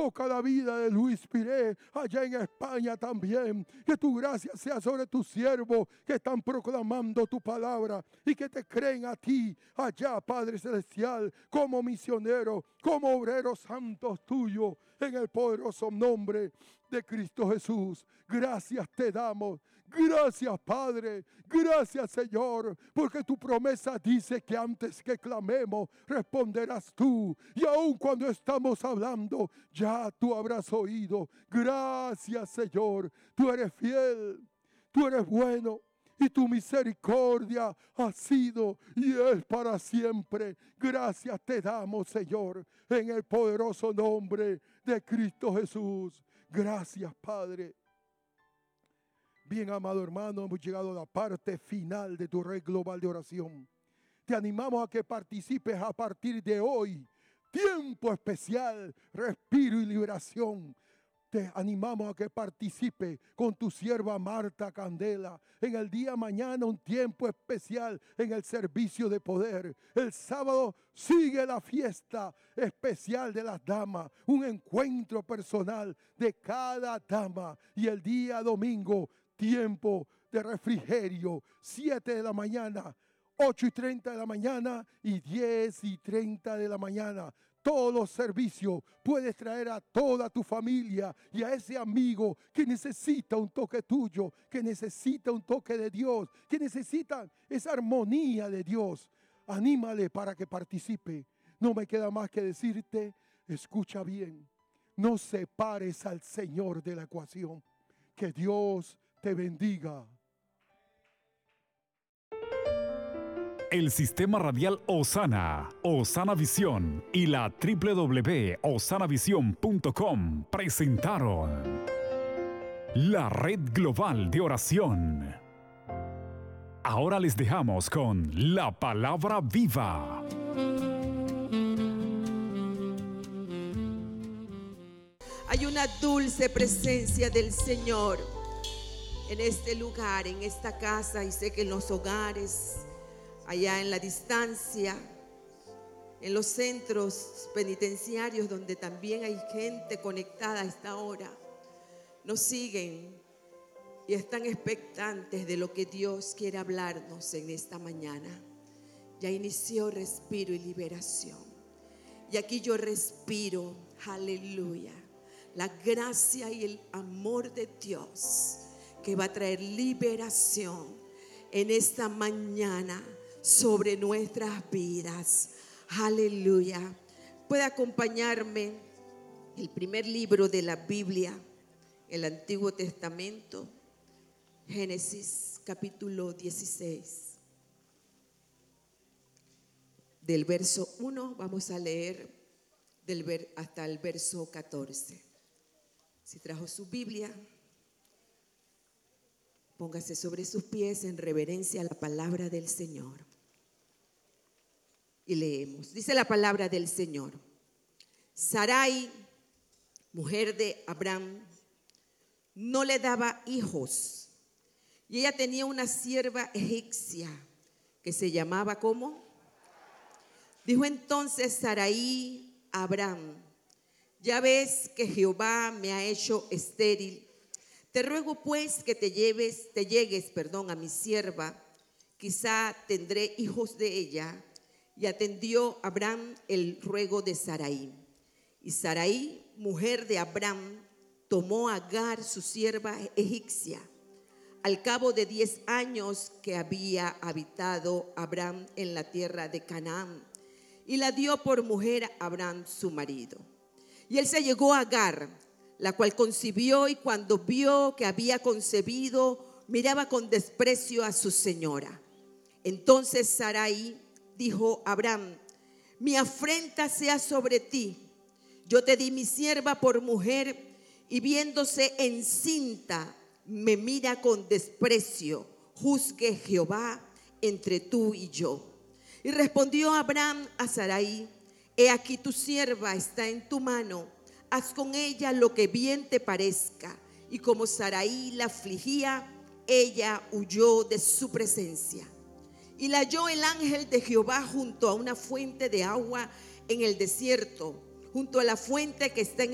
Toca la vida de Luis Piré allá en España también. Que tu gracia sea sobre tus siervos que están proclamando tu palabra y que te creen a ti allá, Padre Celestial, como misionero, como obreros santos tuyos, en el poderoso nombre de Cristo Jesús. Gracias te damos. Gracias, Padre. Gracias, Señor, porque tu promesa dice que antes que clamemos, responderás tú. Y aun cuando estamos hablando, ya tú habrás oído. Gracias, Señor. Tú eres fiel. Tú eres bueno. Y tu misericordia ha sido y es para siempre. Gracias te damos, Señor, en el poderoso nombre de Cristo Jesús. Gracias, Padre. Bien, amado hermano, hemos llegado a la parte final de tu red global de oración. Te animamos a que participes a partir de hoy. Tiempo especial, respiro y liberación. Te animamos a que participe con tu sierva Marta Candela. En el día mañana un tiempo especial en el servicio de poder. El sábado sigue la fiesta especial de las damas. Un encuentro personal de cada dama. Y el día domingo, tiempo de refrigerio. 7 de la mañana, 8:30 de la mañana y 10:30 de la mañana. Todos los servicios puedes traer a toda tu familia y a ese amigo que necesita un toque tuyo, que necesita un toque de Dios, que necesita esa armonía de Dios. Anímale para que participe. No me queda más que decirte, escucha bien, no separes al Señor de la ecuación. Que Dios te bendiga. El Sistema Radial Osana, Osana Visión y la www.osanavision.com presentaron la Red Global de Oración. Ahora les dejamos con la Palabra Viva. Hay una dulce presencia del Señor en este lugar, en esta casa, y sé que en los hogares, allá en la distancia, en los centros penitenciarios donde también hay gente conectada a esta hora, nos siguen y están expectantes de lo que Dios quiere hablarnos en esta mañana. Ya inició respiro y liberación. Y aquí yo respiro, aleluya, la gracia y el amor de Dios que va a traer liberación en esta mañana sobre nuestras vidas. Aleluya. Puede acompañarme el primer libro de la Biblia, el Antiguo Testamento, Génesis capítulo 16. Del verso 1 vamos a leer hasta el verso 14. Si trajo su Biblia, póngase sobre sus pies en reverencia a la palabra del Señor. Y leemos. Dice la palabra del Señor. Sarai, mujer de Abraham, no le daba hijos. Y ella tenía una sierva egipcia que se llamaba ¿cómo? Dijo entonces Sarai a Abraham: ya ves que Jehová me ha hecho estéril. Te ruego pues que te llegues a mi sierva, quizá tendré hijos de ella. Y atendió Abraham el ruego de Sarai. Y Sarai, mujer de Abraham, tomó a Agar, su sierva egipcia, al cabo de 10 años que había habitado Abraham en la tierra de Canaán, y la dio por mujer a Abraham su marido. Y él se llegó a Agar, la cual concibió, y cuando vio que había concebido, miraba con desprecio a su señora. Entonces Sarai dijo a Abraham: mi afrenta sea sobre ti. Yo te di mi sierva por mujer, y viéndose encinta me mira con desprecio. Juzgue Jehová entre tú y yo. Y respondió Abraham a Sarai: he aquí tu sierva está en tu mano, haz con ella lo que bien te parezca. Y como Sarai la afligía, ella huyó de su presencia. Y la halló el ángel de Jehová junto a una fuente de agua en el desierto, junto a la fuente que está en